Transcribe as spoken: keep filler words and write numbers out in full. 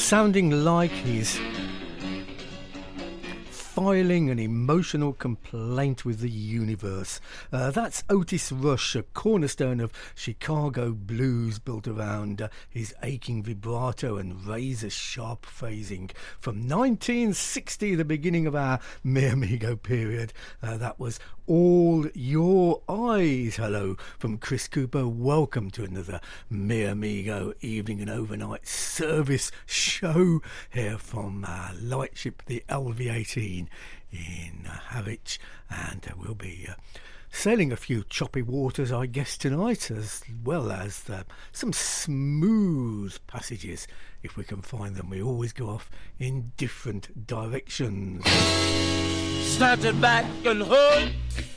sounding like he's filing an emotional complaint with the universe. Uh, that's Otis Rush, a cornerstone of Chicago blues, built around uh, his aching vibrato and razor-sharp phrasing. From nineteen sixty, the beginning of our Mi Amigo period, uh, that was All Your Eyes. Hello from Chris Cooper. Welcome to another Mi Amigo evening and overnight service show here from uh, Lightship, the L V eighteen in uh, Harwich, and uh, we'll be uh, sailing a few choppy waters, I guess, tonight, as well as uh, some smooth passages, if we can find them. We always go off in different directions. Snatch it back and hold.